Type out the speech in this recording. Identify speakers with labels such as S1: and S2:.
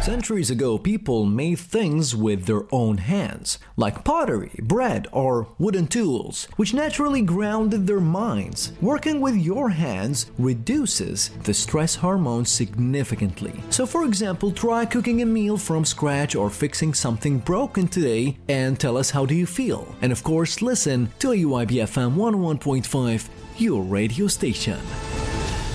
S1: Centuries ago, people made things with their own hands, like pottery, bread, or wooden tools, which naturally grounded their minds. Working with your hands reduces the stress hormone significantly. So for example, try cooking a meal from scratch or fixing something broken today and tell us how do you feel. And of course, listen to AUIBFM 101.5, your radio station.